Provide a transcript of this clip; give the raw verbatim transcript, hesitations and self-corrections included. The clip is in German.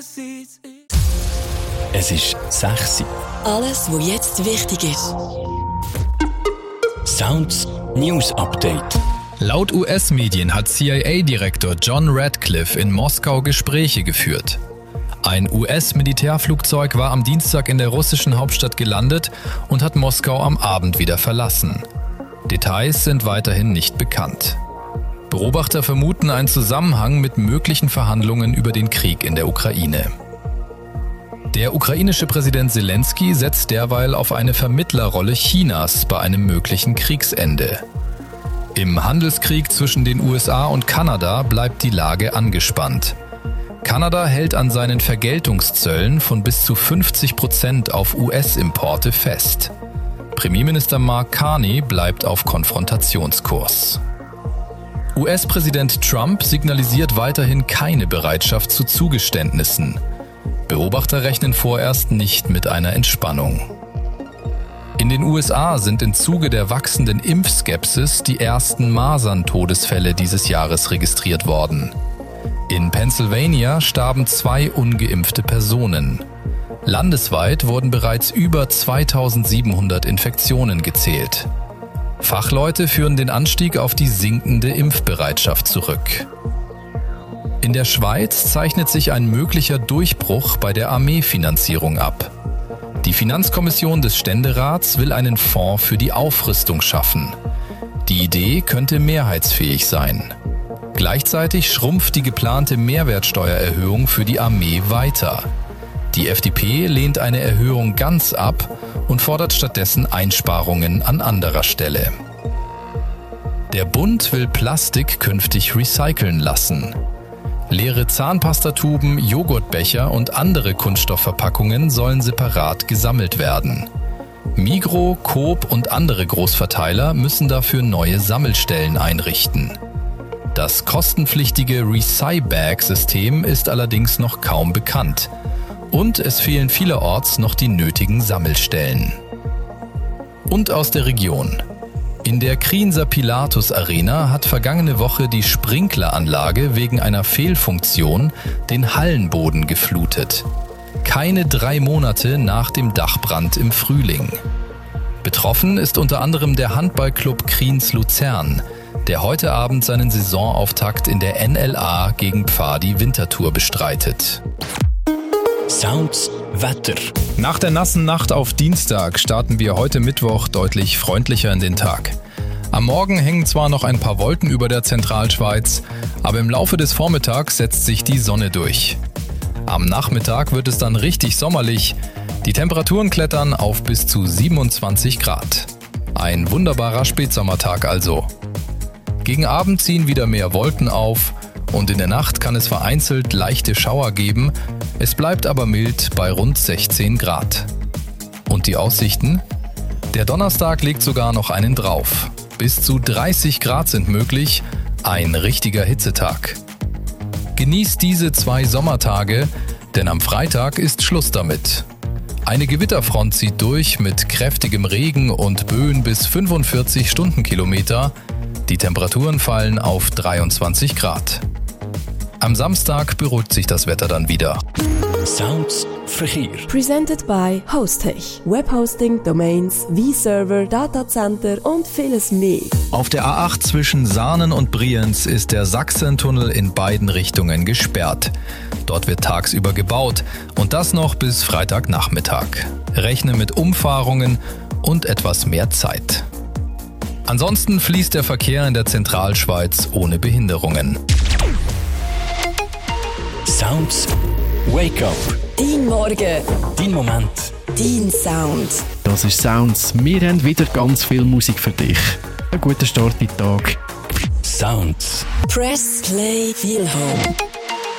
Es ist sechs Uhr. Alles, was jetzt wichtig ist. Sounds News Update. Laut U S-Medien hat C I A-Direktor John Ratcliffe in Moskau Gespräche geführt. Ein U S-Militärflugzeug war am Dienstag in der russischen Hauptstadt gelandet und hat Moskau am Abend wieder verlassen. Details sind weiterhin nicht bekannt. Beobachter vermuten einen Zusammenhang mit möglichen Verhandlungen über den Krieg in der Ukraine. Der ukrainische Präsident Selenskyj setzt derweil auf eine Vermittlerrolle Chinas bei einem möglichen Kriegsende. Im Handelskrieg zwischen den U S A und Kanada bleibt die Lage angespannt. Kanada hält an seinen Vergeltungszöllen von bis zu fünfzig Prozent auf U S-Importe fest. Premierminister Mark Carney bleibt auf Konfrontationskurs. U S-Präsident Trump signalisiert weiterhin keine Bereitschaft zu Zugeständnissen. Beobachter rechnen vorerst nicht mit einer Entspannung. In den U S A sind im Zuge der wachsenden Impfskepsis die ersten Masern-Todesfälle dieses Jahres registriert worden. In Pennsylvania starben zwei ungeimpfte Personen. Landesweit wurden bereits über zweitausendsiebenhundert Infektionen gezählt. Fachleute führen den Anstieg auf die sinkende Impfbereitschaft zurück. In der Schweiz zeichnet sich ein möglicher Durchbruch bei der Armeefinanzierung ab. Die Finanzkommission des Ständerats will einen Fonds für die Aufrüstung schaffen. Die Idee könnte mehrheitsfähig sein. Gleichzeitig schrumpft die geplante Mehrwertsteuererhöhung für die Armee weiter. Die F D P lehnt eine Erhöhung ganz ab und fordert stattdessen Einsparungen an anderer Stelle. Der Bund will Plastik künftig recyceln lassen. Leere Zahnpastatuben, Joghurtbecher und andere Kunststoffverpackungen sollen separat gesammelt werden. Migros, Coop und andere Großverteiler müssen dafür neue Sammelstellen einrichten. Das kostenpflichtige Recy-Bag-System ist allerdings noch kaum bekannt. Und es fehlen vielerorts noch die nötigen Sammelstellen. Und aus der Region. In der Krienser Pilatus Arena hat vergangene Woche die Sprinkleranlage wegen einer Fehlfunktion den Hallenboden geflutet. Keine drei Monate nach dem Dachbrand im Frühling. Betroffen ist unter anderem der Handballclub Kriens Luzern, der heute Abend seinen Saisonauftakt in der N L A gegen Pfadi Winterthur bestreitet. Sounds Wetter. Nach der nassen Nacht auf Dienstag starten wir heute Mittwoch deutlich freundlicher in den Tag. Am Morgen hängen zwar noch ein paar Wolken über der Zentralschweiz, aber im Laufe des Vormittags setzt sich die Sonne durch. Am Nachmittag wird es dann richtig sommerlich. Die Temperaturen klettern auf bis zu siebenundzwanzig Grad. Ein wunderbarer Spätsommertag also. Gegen Abend ziehen wieder mehr Wolken auf und in der Nacht kann es vereinzelt leichte Schauer geben. Es bleibt aber mild bei rund sechzehn Grad. Und die Aussichten? Der Donnerstag legt sogar noch einen drauf. Bis zu dreißig Grad sind möglich, ein richtiger Hitzetag. Genießt diese zwei Sommertage, denn am Freitag ist Schluss damit. Eine Gewitterfront zieht durch mit kräftigem Regen und Böen bis fünfundvierzig Stundenkilometer. Die Temperaturen fallen auf dreiundzwanzig Grad. Am Samstag beruhigt sich das Wetter dann wieder. Sounds Verkehr. Presented by Hostech. Webhosting, Domains, V-Server, Datacenter und vieles mehr. Auf der A acht zwischen Saanen und Brienz ist der Sachsentunnel in beiden Richtungen gesperrt. Dort wird tagsüber gebaut und das noch bis Freitagnachmittag. Rechne mit Umfahrungen und etwas mehr Zeit. Ansonsten fließt der Verkehr in der Zentralschweiz ohne Behinderungen. Sounds Wake Up. Dein Morgen. Dein Moment. Dein Sound. Das ist Sounds. Wir haben wieder ganz viel Musik für dich. Einen guten Start in den Tag. Sounds. Press Play Feel Home.